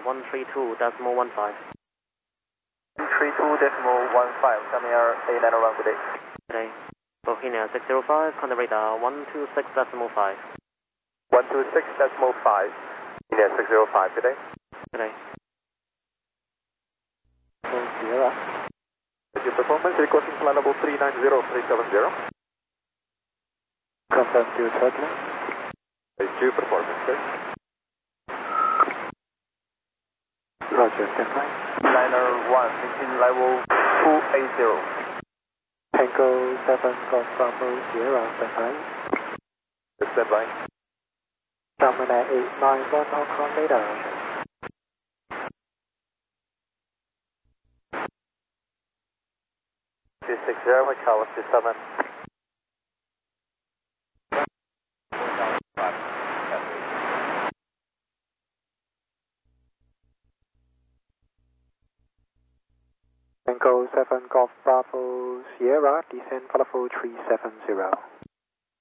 132.15. 132.15, coming air A901, good day. Good day. Bohemia 605, on the radar 126.5. 126.5, Bohemia 605, good day. Good day. Sierra. Your performance, requesting flight level 390370. Confirm to Turtle. Due performance, sir. Roger, stand by. Liner 1, engine level 280. Tango 7 Golf Bravo Sierra, stand by. Stand by. Dominator 891 Hong Kong radar. Two 260, Macau 27. Tango 7 Golf Bravo Sierra, descend for level 370.